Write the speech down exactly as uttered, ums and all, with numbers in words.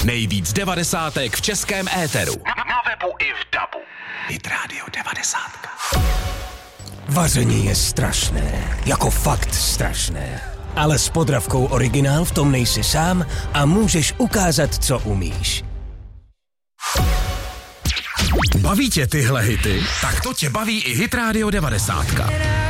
Nejvíc devadesátek v českém éteru. Na webu i v dabu. Hit Radio devadesát. Vaření je strašné, jako fakt strašné. Ale s Podravkou Originál v tom nejsi sám a můžeš ukázat, co umíš. Baví tě tyhle hity? Tak to tě baví i Hit Radio devadesát.